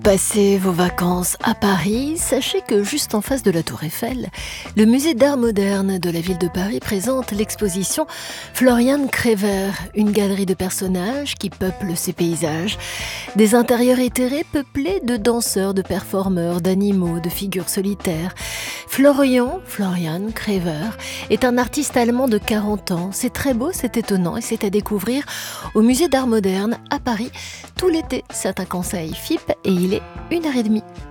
Passez vos vacances à Paris, sachez que juste en face de la Tour Eiffel, le musée d'art moderne de la ville de Paris présente l'exposition Florian Krever, une galerie de personnages qui peuplent ses paysages. Des intérieurs éthérés peuplés de danseurs, de performeurs, d'animaux, de figures solitaires. Florian Krever, est un artiste allemand de 40 ans. C'est très beau, c'est étonnant et c'est à découvrir au musée d'art moderne à Paris tout l'été. C'est un conseil FIP et il est 1h30.